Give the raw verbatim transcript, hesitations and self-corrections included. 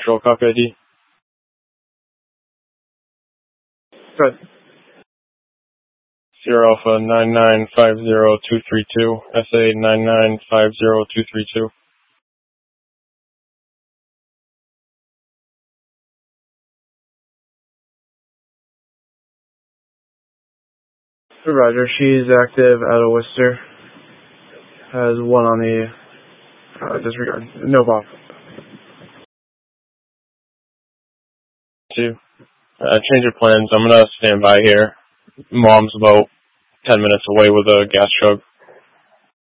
control, copy I D. Good. Sierra Alpha nine nine five zero two three two, S A nine nine five zero two three two. Roger, she's active out of Worcester. Has one on the uh, disregard. No bomb. Two. Uh, change of plans. I'm gonna stand by here. Mom's about ten minutes away with a gas truck.